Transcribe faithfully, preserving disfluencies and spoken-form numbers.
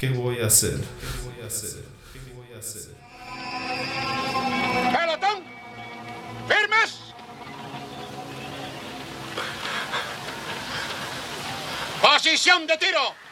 ¿Qué voy a hacer? ¿Qué voy a hacer? ¿Qué voy a hacer? ¡Pelotón! ¡Firmes! ¡Posición de tiro!